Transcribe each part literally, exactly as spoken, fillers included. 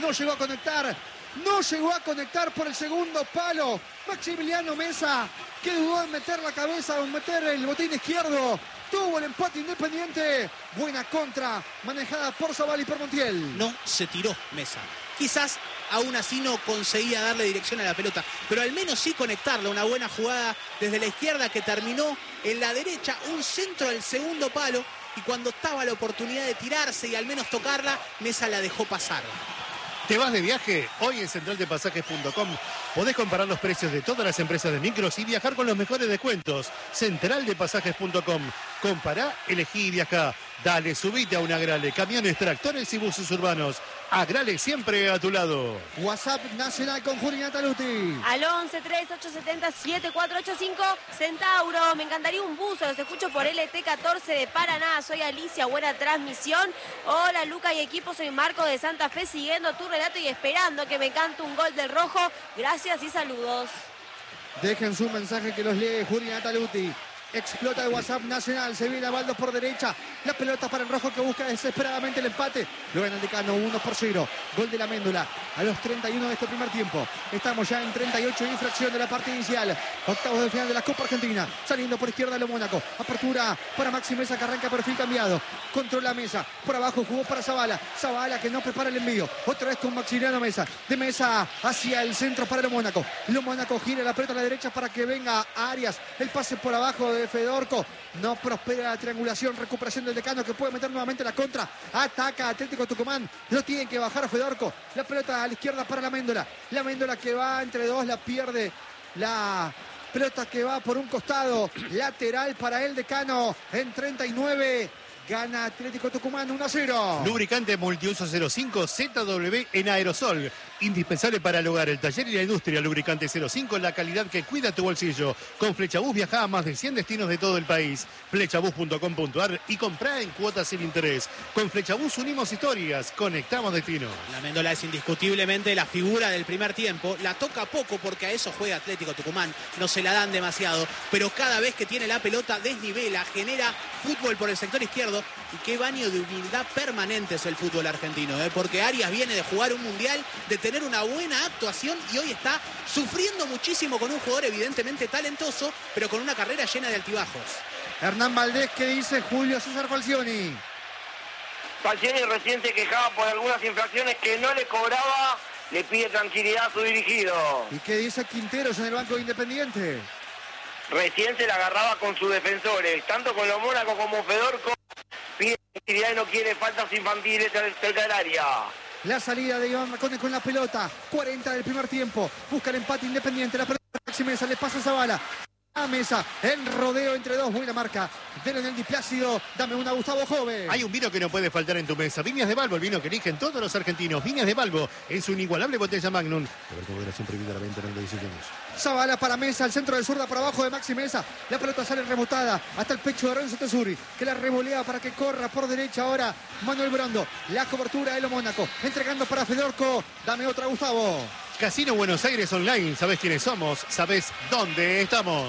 no llegó a conectar. No llegó a conectar por el segundo palo. Maximiliano Mesa, que dudó en meter la cabeza o en meter el botín izquierdo. Tuvo el empate Independiente. Buena contra, manejada por Zavala y por Montiel. No se tiró Mesa. Quizás aún así no conseguía darle dirección a la pelota, pero al menos sí conectarla. Una buena jugada desde la izquierda que terminó en la derecha. Un centro al segundo palo. Y cuando estaba la oportunidad de tirarse y al menos tocarla, Mesa la dejó pasar. ¿Te vas de viaje? Hoy en central de pasajes punto com podés comparar los precios de todas las empresas de micros y viajar con los mejores descuentos. central de pasajes punto com. Compará, elegí y viajá. Dale, subite a una Agrale. Camiones, tractores y buses urbanos. Agrale siempre a tu lado. WhatsApp nacional con Juli Nataluti. Al once, tres, ocho siete cero, siete cuatro ocho cinco. Centauro, me encantaría un buzo. Los escucho por L T catorce de Paraná. Soy Alicia, buena transmisión. Hola, Luca y equipo. Soy Marco de Santa Fe, siguiendo tu relato y esperando que me cante un gol del Rojo. Gracias y saludos. Dejen su mensaje que los lee Juli Nataluti. Explota el WhatsApp nacional, se viene a Baldo por derecha, la pelota para el Rojo que busca desesperadamente el empate, lo gana el Decano uno por cero, gol de la Méndula a los treinta y uno de este primer tiempo. Estamos ya en treinta y ocho de infracción de la parte inicial, octavos de final de la Copa Argentina, saliendo por izquierda lo Mónaco, apertura para Maxi Mesa que arranca perfil cambiado, controla Mesa, por abajo jugó para Zavala, Zavala que no prepara el envío, otra vez con Maximiliano Mesa, de Mesa hacia el centro para lo Mónaco, lo Mónaco gira la pelota a la derecha para que venga Arias, el pase por abajo de Fedorco, no prospera la triangulación, recuperación del Decano que puede meter nuevamente la contra, ataca Atlético Tucumán, lo tienen que bajar a Fedorco, la pelota a la izquierda para la Méndola, la Méndola que va entre dos, la pierde, la pelota que va por un costado, lateral para el Decano en treinta y nueve. Gana Atlético Tucumán uno a cero. Lubricante multiuso cero cinco Z W en aerosol. Indispensable para el hogar, el taller y la industria. Lubricante cero cinco, la calidad que cuida tu bolsillo. Con Flechabús viaja a más de cien destinos de todo el país. Flechabús punto com punto ar y comprá en cuotas sin interés. Con Flechabús unimos historias, conectamos destinos. La Méndola es indiscutiblemente la figura del primer tiempo. La toca poco porque a eso juega Atlético Tucumán. No se la dan demasiado. Pero cada vez que tiene la pelota desnivela, genera fútbol por el sector izquierdo. Y qué baño de humildad permanente es el fútbol argentino, ¿eh? Porque Arias viene de jugar un mundial, de tener una buena actuación y hoy está sufriendo muchísimo con un jugador evidentemente talentoso, pero con una carrera llena de altibajos. Hernán Valdés, ¿qué dice Julio César Falcioni? Falcioni recién se quejaba por algunas infracciones que no le cobraba, le pide tranquilidad a su dirigido. ¿Y qué dice Quinteros en el banco de Independiente? Recién se la agarraba con sus defensores, tanto con los Mónaco como Fedorco, pide tranquilidad y no quiere faltas infantiles cerca del área. La salida de Iván Marcones con la pelota, cuarenta del primer tiempo, busca el empate Independiente, la pelota de Maxi Mesa, le pasa a Zavala. A Mesa, el rodeo entre dos, buena marca de Leonel Di Plácido, dame una Gustavo Joven. Hay un vino que no puede faltar en tu mesa. Viñas de Balbo, el vino que eligen todos los argentinos. Viñas de Balbo es una inigualable botella Magnum. Moderación prohibida a la venta en el diecisiete años. Zavala para Mesa, el centro de zurda por abajo de Maxi Mesa. La pelota sale rebotada hasta el pecho de Renzo Tesuri, que la revolea para que corra por derecha ahora Manuel Brando. La cobertura de lo Mónaco, entregando para Fedorco. Dame otra, Gustavo. Casino Buenos Aires Online. ¿Sabés quiénes somos? ¿Sabés dónde estamos?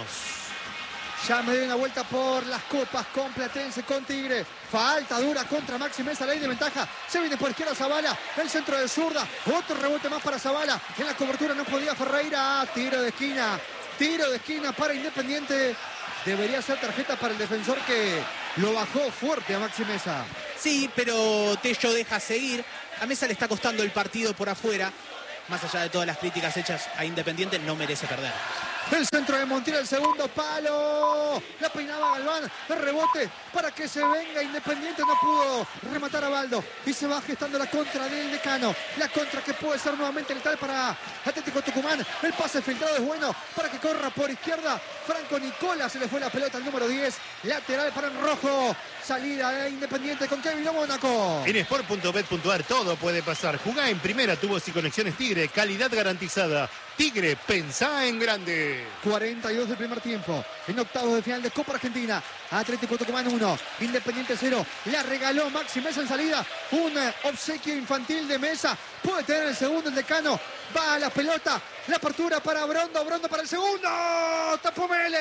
Ya me doy una vuelta por las copas con Platense, con Tigre. Falta dura contra Maxi Mesa, ley de ventaja. Se viene por izquierda Zavala, el centro de zurda. Otro rebote más para Zavala. En la cobertura no podía Ferreira. Tiro de esquina. Tiro de esquina para Independiente. Debería ser tarjeta para el defensor que lo bajó fuerte a Maxi Mesa. Sí, pero Tello deja seguir. A Mesa le está costando el partido por afuera. Más allá de todas las críticas hechas a Independiente, no merece perder. El centro de Montiel, el segundo palo. La peinaba Galván. El rebote para que se venga Independiente. No pudo rematar a Baldo. Y se va gestando la contra del Decano. La contra que puede ser nuevamente letal para Atlético Tucumán. El pase filtrado es bueno para que corra por izquierda. Franco Nicola, se le fue la pelota al número diez. Lateral para el Rojo. Salida de Independiente con Kevin Mónaco. En sport punto bet punto ar todo puede pasar. Jugá en primera, tubos y conexiones Tigre. Calidad garantizada. Tigre, pensá en grande. cuarenta y dos del primer tiempo. En octavos de final de Copa Argentina. Atlético Tucumán uno. Independiente cero. La regaló Maxi Mesa en salida. Un obsequio infantil de Mesa. Puede tener el segundo el Decano. Va a la pelota. La apertura para Brondo. Brondo para el segundo. Tapó Mele.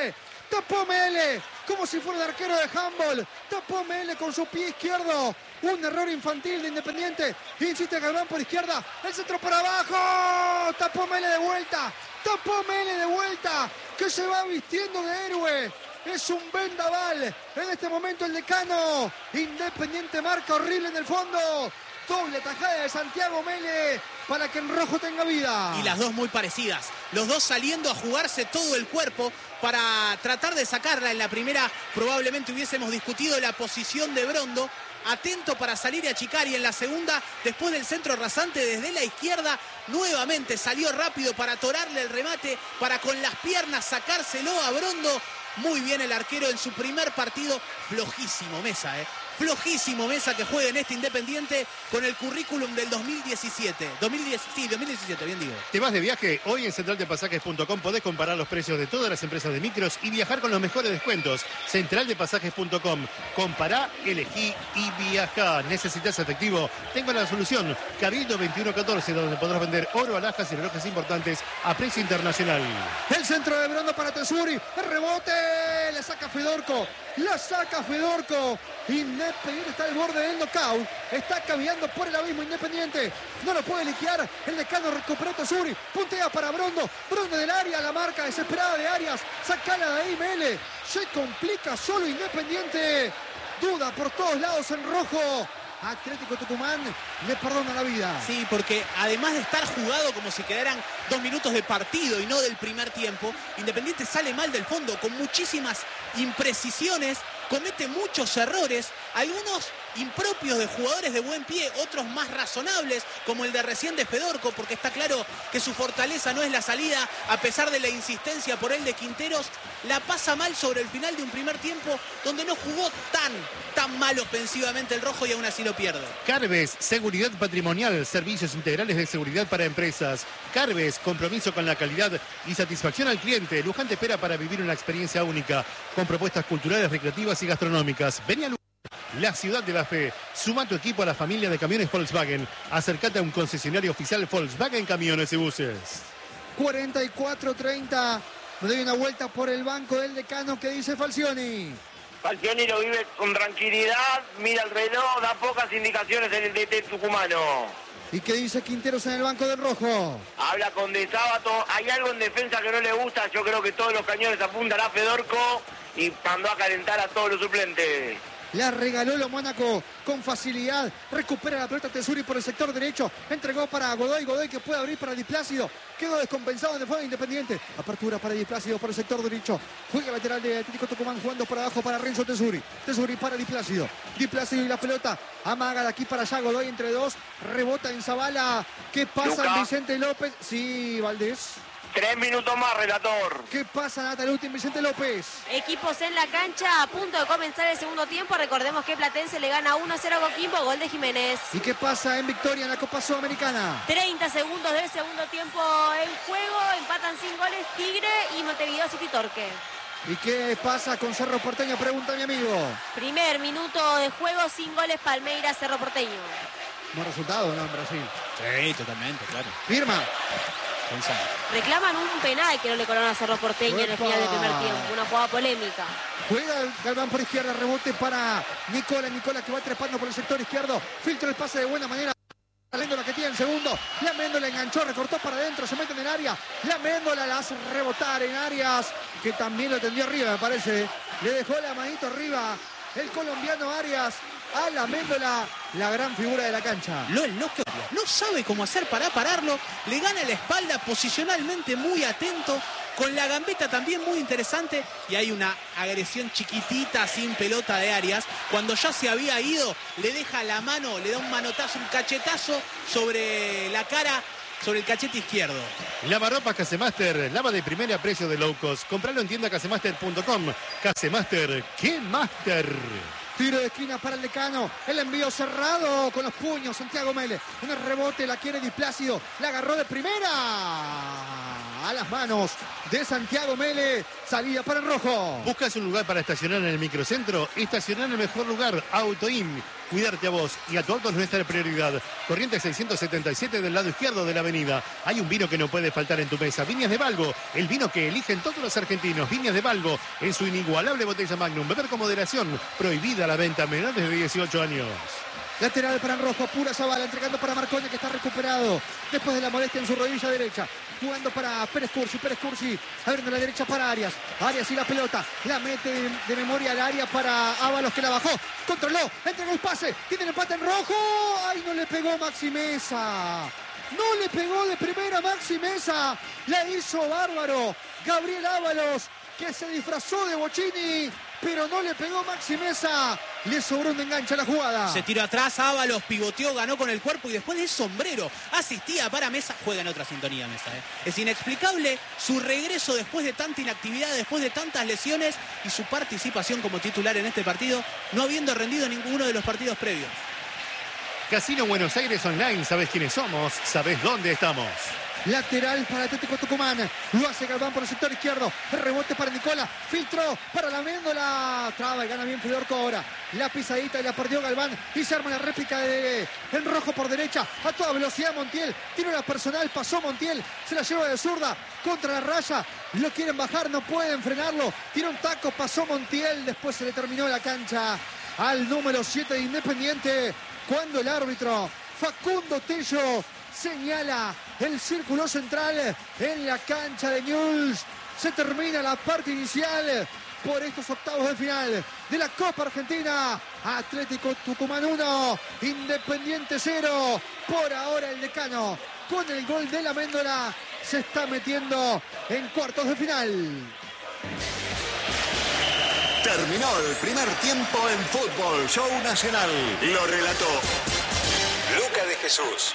Tapó Mele, como si fuera el arquero de handball. Tapó Mele con su pie izquierdo. Un error infantil de Independiente. Insiste Galván por izquierda. El centro por abajo. Tapó Mele de vuelta. Tapó Mele de vuelta. Que se va vistiendo de héroe. Es un vendaval. En este momento el Decano. Independiente marca horrible en el fondo. Doble tajada de Santiago Mele para que en rojo tenga vida. Y las dos muy parecidas. Los dos saliendo a jugarse todo el cuerpo para tratar de sacarla. En la primera probablemente hubiésemos discutido la posición de Brondo. Atento para salir y achicar. Y en la segunda, después del centro rasante desde la izquierda, nuevamente salió rápido para atorarle el remate, para con las piernas sacárselo a Brondo. Muy bien el arquero en su primer partido. Flojísimo Mesa, ¿eh? Flojísimo Mesa, que juega en este Independiente con el currículum del dos mil diecisiete. dos mil diez, sí, dos mil diecisiete, bien digo. ¿Te vas de viaje? Hoy en central de pasajes punto com podés comparar los precios de todas las empresas de micros y viajar con los mejores descuentos. central de pasajes punto com. Compará, elegí y viajá. ¿Necesitas efectivo? Tengo la solución. Cabildo veintiuno catorce, donde podrás vender oro, alhajas y relojes importantes a precio internacional. El centro de Brondo para Tesuri. El rebote. Le saca Fedorco. La saca Fedorco. Independiente está al borde del knockout. Está caminando por el abismo Independiente. No lo puede liquidar. El Decano recuperó Tesuri. Puntea para Brondo. Brondo del área. La marca desesperada de Arias. Sacala de ahí Mele. Se complica solo Independiente. Duda por todos lados en rojo. Atlético Tucumán le perdona la vida. Sí, porque además de estar jugado como si quedaran dos minutos de partido y no del primer tiempo, Independiente sale mal del fondo, con muchísimas imprecisiones, comete muchos errores, algunos impropios de jugadores de buen pie, otros más razonables, como el de recién de Fedorco, porque está claro que su fortaleza no es la salida, a pesar de la insistencia por él de Quinteros. La pasa mal sobre el final de un primer tiempo donde no jugó tan, tan mal ofensivamente el rojo y aún así lo pierde. Carves, seguridad patrimonial, servicios integrales de seguridad para empresas. Carves, compromiso con la calidad y satisfacción al cliente. Luján te espera para vivir una experiencia única, con propuestas culturales, recreativas y gastronómicas. Vení a Luján, la ciudad de la fe. Suma tu equipo a la familia de camiones Volkswagen. Acércate a un concesionario oficial Volkswagen Camiones y Buses. cuarenta y cuatro treinta. Me doy una vuelta por el banco del Decano. ¿Qué dice Falcioni? Falcioni lo vive con tranquilidad, mira el reloj, da pocas indicaciones en el D T tucumano. ¿Y qué dice Quinteros en el banco del rojo? Habla con De Sábato, hay algo en defensa que no le gusta, yo creo que todos los cañones apuntan a Fedorco y mandó a calentar a todos los suplentes. La regaló lo Mónaco con facilidad. Recupera la pelota Tesuri por el sector derecho. Entregó para Godoy. Godoy que puede abrir para Di Plácido. Quedó descompensado en el fondo Independiente. Apertura para Di Plácido por el sector derecho. Juega lateral de Atlético Tucumán jugando por abajo para Renzo Tesuri. Tesuri para Di Plácido. Di Plácido y la pelota. Amaga de aquí para allá. Godoy entre dos. Rebota en Zavala. ¿Qué pasa Luca. en Vicente López? Sí, Valdés. Tres minutos más, relator. ¿Qué pasa, Nataluti, en Vicente López? Equipos en la cancha, a punto de comenzar el segundo tiempo. Recordemos que Platense le gana uno a cero a Coquimbo, gol de Jiménez. ¿Y qué pasa en Victoria en la Copa Sudamericana? treinta segundos del segundo tiempo en juego. Empatan sin goles Tigre y Montevideo City Torque. ¿Y qué pasa con Cerro Porteño? Pregunta mi amigo. Primer minuto de juego, sin goles, Palmeiras, Cerro Porteño. Buen resultado, ¿no? En Brasil. Sí, totalmente, claro. Firma. Pensando. Reclaman un penal que no le coronan a Cerro Porteño en el ¡Epa! final del primer tiempo. Una jugada polémica. Juega Galván por izquierda, rebote para Nicola. Nicola que va trepando por el sector izquierdo. Filtra el pase de buena manera. La Méndola que tiene el segundo. La Méndola enganchó, recortó para adentro. Se mete en el área. La Méndola la hace rebotar en Arias, que también lo tendió arriba, me parece. Le dejó la manito arriba el colombiano Arias a la Méndola, la gran figura de la cancha. LOL no, no sabe cómo hacer para pararlo, le gana la espalda, posicionalmente muy atento, con la gambeta también muy interesante, y hay una agresión chiquitita sin pelota de Arias. Cuando ya se había ido, le deja la mano, le da un manotazo, un cachetazo sobre la cara, sobre el cachete izquierdo. Lavarropas Casemaster, lava de primera a precio de low cost. Compralo en tienda casemaster punto com. Casemaster, ¡qué master! Tiro de esquina para el Decano. El envío cerrado con los puños. Santiago Mele. En el rebote la quiere Di Plácido. La agarró de primera. a las manos de Santiago Mele. Salida para el rojo. ¿Buscas un lugar para estacionar en el microcentro? Estacionar en el mejor lugar, Autoin. Cuidarte a vos y a tu auto es nuestra prioridad. Corrientes seiscientos setenta y siete del lado izquierdo de la avenida. Hay un vino que no puede faltar en tu mesa. Viñas de Balgo, el vino que eligen todos los argentinos. Viñas de Balgo, en su inigualable botella Magnum. Beber con moderación. Prohibida la venta a menores de dieciocho años. Lateral para el rojo, pura Zavala, entregando para Marconi, que está recuperado después de la molestia en su rodilla derecha. Jugando para Pérez Cursi, Pérez Cursi abriendo la derecha para Arias. Arias y la pelota, la mete de, de memoria al área para Ábalos, que la bajó. Controló, entregó el pase, tiene el empate en rojo. ¡Ay, no le pegó Maxi Mesa! No le pegó de primera Maxi Mesa. La hizo bárbaro Gabriel Ábalos, que se disfrazó de Bocchini, pero no le pegó Maxi Mesa. Le sobró un enganche a la jugada. Se tiró atrás, Ábalos pivoteó, ganó con el cuerpo y después de sombrero asistía para Mesa. Juega en otra sintonía Mesa. ¿eh? Es inexplicable su regreso después de tanta inactividad, después de tantas lesiones y su participación como titular en este partido, no habiendo rendido ninguno de los partidos previos. Casino Buenos Aires Online, sabes quiénes somos, sabes dónde estamos. Lateral para Atlético Tucumán. Lo hace Galván por el sector izquierdo. Rebote para Nicola. Filtró para la Méndola. Traba y gana bien Fedorco ahora. La pisadita y la perdió Galván. Y se arma la réplica de en rojo por derecha. A toda velocidad Montiel. Tiro la personal. Pasó Montiel. Se la lleva de zurda. Contra la raya. Lo quieren bajar. No pueden frenarlo. Tira un taco. Pasó Montiel. Después se le terminó la cancha al número siete de Independiente. Cuando el árbitro Facundo Tello señala el círculo central en la cancha de Newell's. Se termina la parte inicial por estos octavos de final de la Copa Argentina. Atlético Tucumán uno, Independiente cero. Por ahora el decano, con el gol de la Méndola, se está metiendo en cuartos de final. Terminó el primer tiempo en Fútbol Show Nacional. Lo relató Luca de Jesús.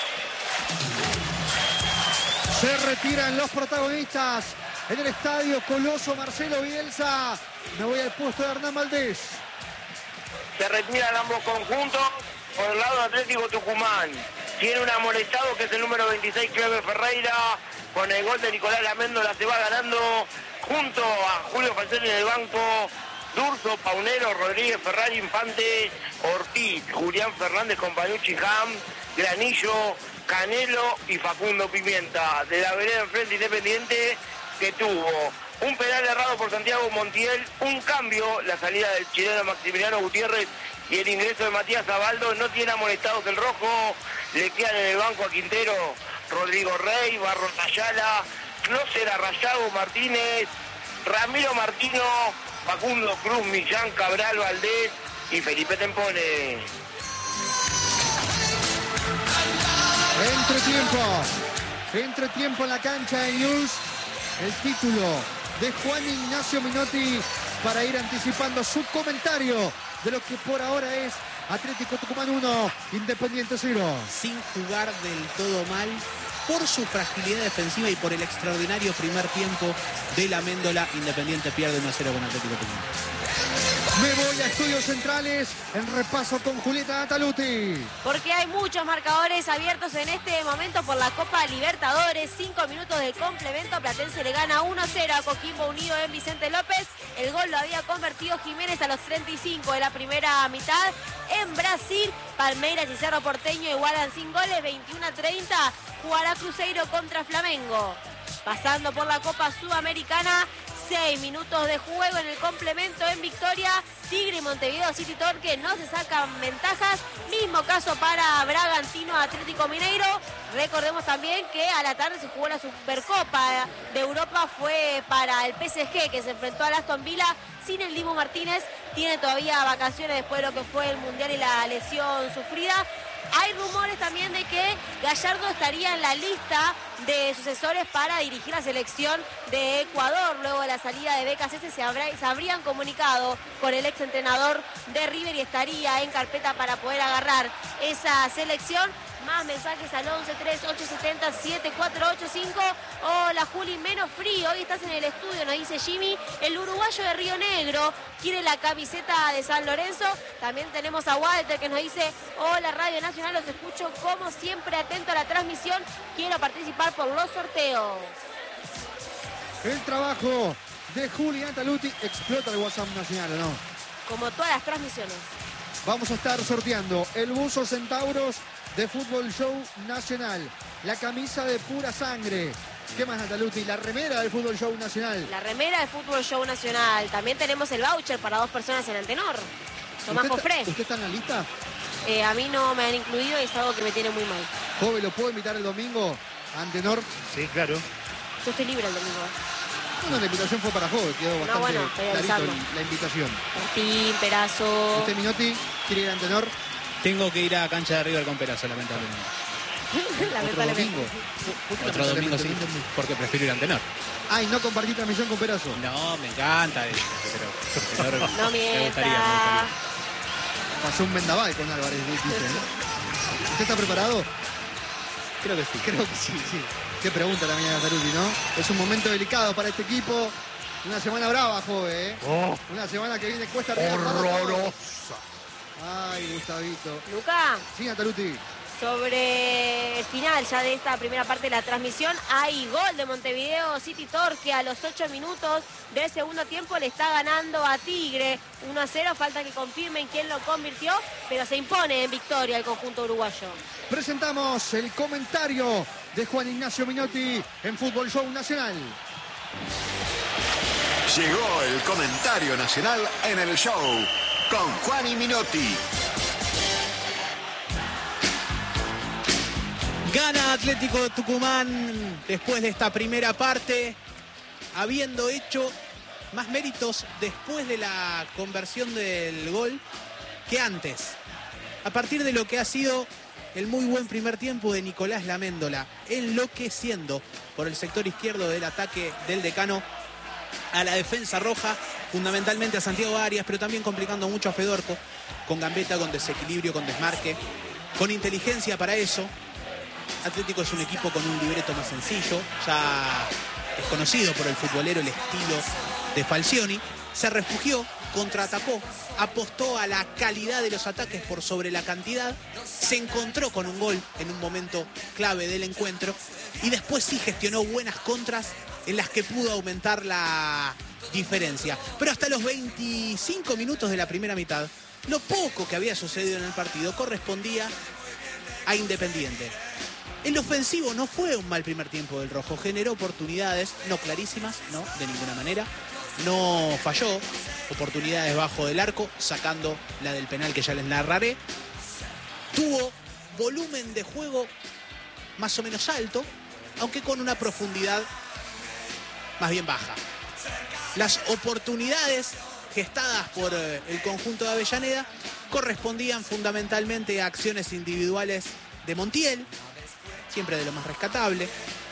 Se retiran los protagonistas en el estadio Coloso Marcelo Bielsa. Me voy al puesto de Hernán Valdés. Se retiran ambos conjuntos. Por el lado de Atlético Tucumán tiene un amonestado que es el número veintiséis, Cleber Ferreira. Con el gol de Nicolás Laméndola se va ganando junto a Julio Falcioni en el banco. Durso, Paunero, Rodríguez, Ferrari, Infante, Ortiz, Julián Fernández, Compañucci, Ham, Granillo, Canelo y Facundo Pimienta. De la vereda enfrente Independiente, que tuvo un penal errado por Santiago Montiel, un cambio, la salida del chileno Maximiliano Gutiérrez y el ingreso de Matías Zabaldo. No tiene amonestados el rojo, le quedan en el banco a Quintero, Rodrigo Rey, Barros Ayala, Closer Arrayado, Martínez, Ramiro Martino, Facundo Cruz, Millán, Cabral, Valdés y Felipe Tempone. Entretiempo. Entretiempo en la cancha de Newell's. El título de Juan Ignacio Minotti para ir anticipando su comentario de lo que por ahora es Atlético Tucumán uno, Independiente cero. Sin jugar del todo mal, por su fragilidad defensiva y por el extraordinario primer tiempo de la Méndola, Independiente pierde uno a cero con Atlético Tucumán. Me voy a Estudios Centrales en repaso con Julieta Ataluti. Porque hay muchos marcadores abiertos en este momento por la Copa Libertadores. Cinco minutos de complemento. Platense le gana uno a cero a Coquimbo Unido en Vicente López. El gol lo había convertido Jiménez a los treinta y cinco de la primera mitad. En Brasil, Palmeiras y Cerro Porteño igualan sin goles. veintiuno a treinta. Jugará Cruzeiro contra Flamengo. Pasando por la Copa Sudamericana, seis minutos de juego en el complemento en victoria. Tigre y Montevideo City Torque no se sacan ventajas. Mismo caso para Bragantino Atlético Mineiro. Recordemos también que a la tarde se jugó la Supercopa de Europa. Fue para el P S G, que se enfrentó al Aston Villa sin el Dibu Martínez. Tiene todavía vacaciones después de lo que fue el Mundial y la lesión sufrida. Hay rumores también de que Gallardo estaría en la lista de sucesores para dirigir la selección de Ecuador. Luego de la salida de B K C S se, habrá, se habrían comunicado con el exentrenador de River y estaría en carpeta para poder agarrar esa selección. Más mensajes al once tres ocho siete cero siete cuatro ocho cinco. Hola Juli, menos frío. Hoy estás en el estudio, nos dice Jimmy. El uruguayo de Río Negro quiere la camiseta de San Lorenzo. También tenemos a Walter que nos dice: hola Radio Nacional, los escucho como siempre, atento a la transmisión. Quiero participar por los sorteos. el trabajo de Julián Taluti. Explota el WhatsApp nacional, ¿o no? Como todas las transmisiones. Vamos a estar sorteando el buzo Centauros de Fútbol Show Nacional, la camisa de pura sangre. ¿Qué más, Nataluti? La remera del Fútbol Show Nacional. La remera del Fútbol Show Nacional. También tenemos el voucher para dos personas en Antenor. Tomás ¿Usted, Jofré. ¿Usted está en la lista? Eh, a mí no me han incluido y es algo que me tiene muy mal. Joven, ¿lo puedo invitar el domingo a Antenor? Sí, claro. Yo estoy libre el domingo. Bueno, la invitación fue para Joven, quedó bastante bueno, estoy clarito avisando. el- la invitación. Martín, Perazo. ¿Usted, Minotti, quiere ir a Antenor? Tengo que ir a cancha de River con Perazo, lamentablemente. Otro Lamentablemente. domingo. ¿Por qué Otro domingo sí, lamentablemente? porque prefiero ir a Antenor. Ay, no compartí transmisión con Perazo. No, me encanta, eh, pero Antenor No me mienta. gustaría, me gustaría. Pasó un vendaval con Álvarez, dice, ¿no? ¿Usted está preparado? Creo que sí. Creo que sí, sí. Qué pregunta la mía de Taruti, ¿no? Es un momento delicado para este equipo. Una semana brava, joven, ¿eh? Oh, Una semana que viene cuesta arriba para todos. horrorosa. Ay, Gustavito. Luca, Sí, Nataluti. sobre el final ya de esta primera parte de la transmisión, hay gol de Montevideo City Torque a los ocho minutos del segundo tiempo. Le está ganando a Tigre uno a cero. Falta que confirmen quién lo convirtió, pero se impone en victoria el conjunto uruguayo. Presentamos el comentario de Juan Ignacio Minotti en Fútbol Show Nacional. Llegó el comentario nacional en el show con Juan y Minotti. Gana Atlético Tucumán después de esta primera parte, habiendo hecho más méritos después de la conversión del gol que antes. A partir de lo que ha sido el muy buen primer tiempo de Nicolás Laméndola, enloqueciendo por el sector izquierdo del ataque del Decano a la defensa roja, fundamentalmente a Santiago Arias, pero también complicando mucho a Fedorco, con gambeta, con desequilibrio, con desmarque, con inteligencia para eso. Atlético es un equipo con un libreto más sencillo, ya es conocido por el futbolero el estilo de Falcioni. Se refugió, contraatacó, apostó a la calidad de los ataques por sobre la cantidad, se encontró con un gol en un momento clave del encuentro y después sí gestionó buenas contras en las que pudo aumentar la diferencia. Pero hasta los veinticinco minutos de la primera mitad, lo poco que había sucedido en el partido correspondía a Independiente. El ofensivo no fue un mal primer tiempo del Rojo, generó oportunidades, no clarísimas, no, de ninguna manera. No falló, oportunidades bajo del arco, sacando la del penal que ya les narraré. Tuvo volumen de juego más o menos alto, aunque con una profundidad más bien baja. Las oportunidades gestadas por eh, el conjunto de Avellaneda correspondían fundamentalmente a acciones individuales de Montiel, siempre de lo más rescatable,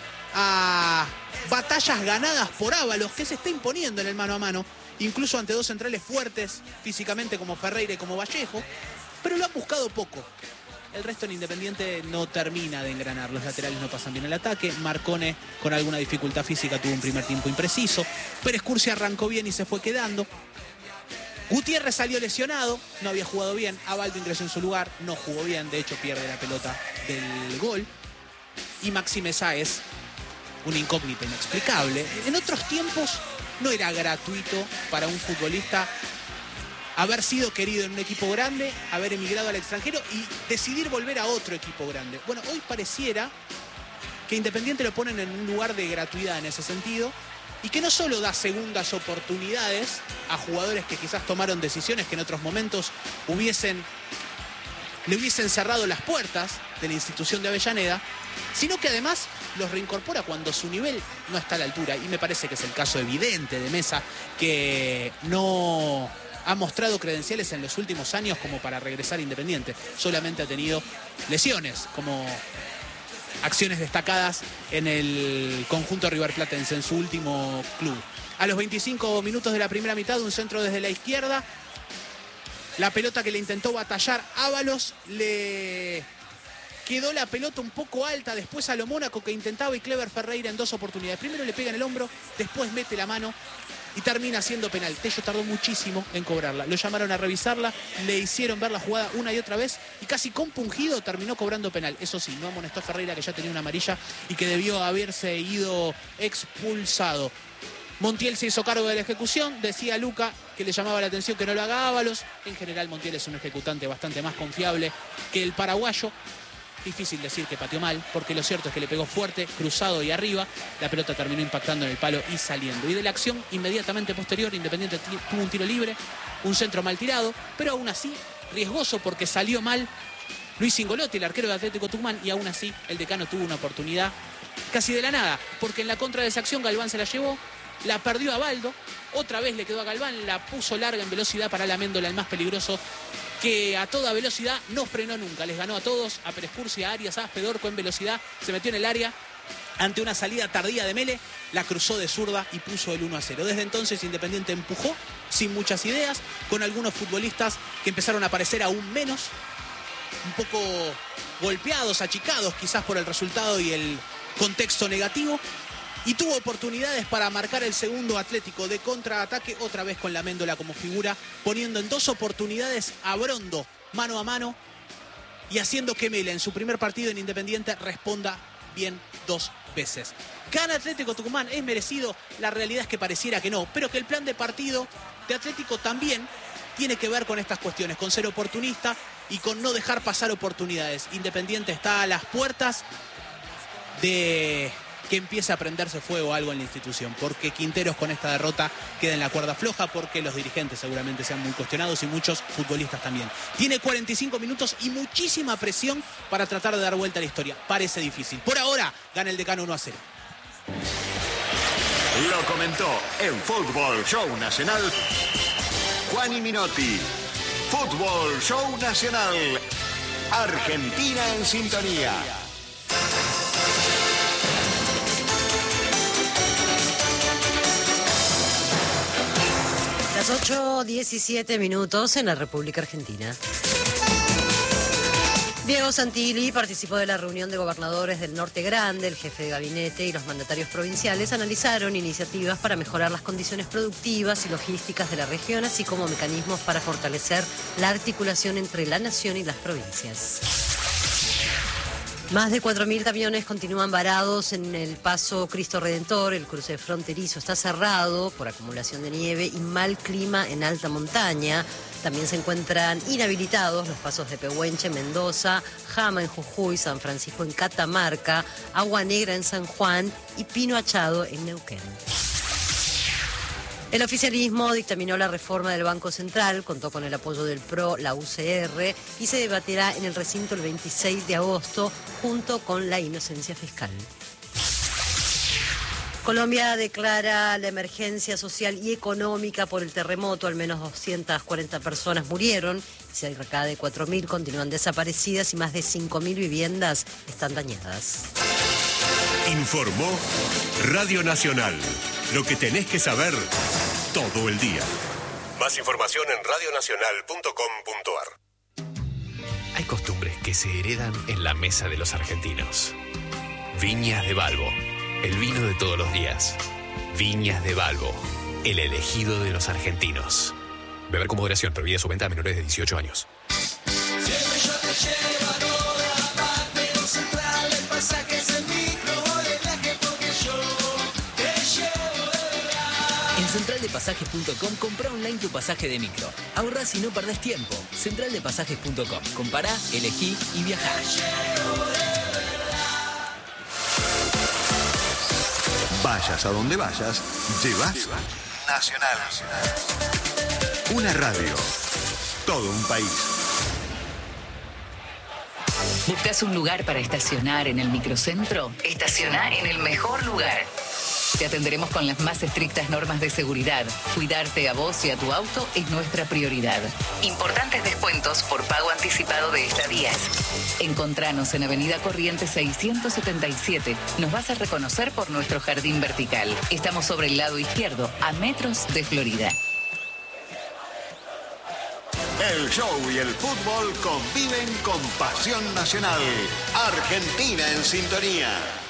a batallas ganadas por Ábalos, que se está imponiendo en el mano a mano, incluso ante dos centrales fuertes físicamente como Ferreira y como Vallejo, pero lo han buscado poco. El resto en Independiente no termina de engranar, los laterales no pasan bien el ataque, Marcone con alguna dificultad física tuvo un primer tiempo impreciso, Pérez Cursi arrancó bien y se fue quedando. Gutiérrez salió lesionado, no había jugado bien, Abaldo ingresó en su lugar, no jugó bien, de hecho pierde la pelota del gol. Y Maxime Sáez, una incógnita inexplicable. En otros tiempos no era gratuito para un futbolista haber sido querido en un equipo grande, haber emigrado al extranjero y decidir volver a otro equipo grande. Bueno, hoy pareciera que Independiente lo ponen en un lugar de gratuidad en ese sentido y que no solo da segundas oportunidades a jugadores que quizás tomaron decisiones que en otros momentos hubiesen, le hubiesen cerrado las puertas de la institución de Avellaneda, sino que además los reincorpora cuando su nivel no está a la altura. Y me parece que es el caso evidente de Mesa, que no ha mostrado credenciales en los últimos años como para regresar a Independiente. Solamente ha tenido lesiones como acciones destacadas en el conjunto riverplatense, en su último club. A los veinticinco minutos de la primera mitad, un centro desde la izquierda. La pelota que le intentó batallar Ábalos, le quedó la pelota un poco alta después a lo Mónaco que intentaba y Clever Ferreira en dos oportunidades. Primero le pega en el hombro, después mete la mano y termina siendo penal. Tello tardó muchísimo en cobrarla. Lo llamaron a revisarla, le hicieron ver la jugada una y otra vez y casi compungido terminó cobrando penal. Eso sí, no amonestó a Ferreira, que ya tenía una amarilla y que debió haberse ido expulsado. Montiel se hizo cargo de la ejecución. Decía Luca que le llamaba la atención que no lo haga Ábalos. En general Montiel es un ejecutante bastante más confiable que el paraguayo. Difícil decir que pateó mal, porque lo cierto es que le pegó fuerte, cruzado y arriba. La pelota terminó impactando en el palo y saliendo. Y de la acción inmediatamente posterior, Independiente tuvo un tiro libre, un centro mal tirado, pero aún así riesgoso porque salió mal Luis Cingolotti, el arquero de Atlético Tucumán, y aún así el decano tuvo una oportunidad casi de la nada, porque en la contra de esa acción Galván se la llevó, la perdió a Baldo, otra vez le quedó a Galván, la puso larga en velocidad para Laméndola, el más peligroso, que a toda velocidad no frenó nunca. Les ganó a todos, a Pérez Cursi, a Arias, a Fedorco en velocidad, se metió en el área. Ante una salida tardía de Mele, la cruzó de zurda y puso el uno a cero. Desde entonces Independiente empujó sin muchas ideas, con algunos futbolistas que empezaron a aparecer aún menos, un poco golpeados, achicados quizás por el resultado y el contexto negativo. Y tuvo oportunidades para marcar el segundo Atlético de contraataque, otra vez con Laméndola como figura, poniendo en dos oportunidades a Brondo mano a mano y haciendo que Mele en su primer partido en Independiente responda bien dos veces. Gana Atlético Tucumán, es merecido, la realidad es que pareciera que no, pero que el plan de partido de Atlético también tiene que ver con estas cuestiones, con ser oportunista y con no dejar pasar oportunidades. Independiente está a las puertas de que empiece a prenderse fuego algo en la institución, porque Quinteros con esta derrota queda en la cuerda floja, porque los dirigentes seguramente sean muy cuestionados y muchos futbolistas también. Tiene cuarenta y cinco minutos y muchísima presión para tratar de dar vuelta a la historia. Parece difícil. Por ahora gana el Decano uno a cero. Lo comentó en Fútbol Show Nacional Juani Minotti. Fútbol Show Nacional. Argentina en sintonía. Las ocho diecisiete minutos en la República Argentina. Diego Santilli participó de la reunión de gobernadores del Norte Grande. El jefe de gabinete y los mandatarios provinciales analizaron iniciativas para mejorar las condiciones productivas y logísticas de la región, así como mecanismos para fortalecer la articulación entre la nación y las provincias. Más de cuatro mil camiones continúan varados en el paso Cristo Redentor. El cruce fronterizo está cerrado por acumulación de nieve y mal clima en alta montaña. También se encuentran inhabilitados los pasos de Pehuenche, Mendoza, Jama en Jujuy, San Francisco en Catamarca, Agua Negra en San Juan y Pino Achado en Neuquén. El oficialismo dictaminó la reforma del Banco Central, contó con el apoyo del P R O, la U C R y se debatirá en el recinto el veintiséis de agosto junto con la inocencia fiscal. Colombia declara la emergencia social y económica por el terremoto. Al menos doscientas cuarenta personas murieron. Cerca de cuatro mil continúan desaparecidas y más de cinco mil viviendas están dañadas. Informó Radio Nacional. Lo que tenés que saber todo el día. Más información en radio nacional punto com punto a r. Hay costumbres que se heredan en la mesa de los argentinos. Viñas de Balbo, el vino de todos los días. Viñas de Balbo, el elegido de los argentinos. Beber con moderación, prohibida su venta a menores de dieciocho años. Siempre yo te llevo a toda parte, no central, el pasaje es el micro de viaje porque yo te llevo de verdad. En central de pasajes punto com compra online tu pasaje de micro. Ahorrás y no perdés tiempo. central de pasajes punto com. Compará, elegí y viajá. Vayas a donde vayas, llevas Nacional. Una radio. Todo un país. ¿Buscas un lugar para estacionar en el microcentro? Estaciona en el mejor lugar. Te atenderemos con las más estrictas normas de seguridad. Cuidarte a vos y a tu auto es nuestra prioridad. Importantes descuentos por pago anticipado de estadías. Encontranos en Avenida Corrientes seiscientos setenta y siete. Nos vas a reconocer por nuestro jardín vertical. Estamos sobre el lado izquierdo, a metros de Florida. El show y el fútbol conviven con pasión nacional. Argentina en sintonía.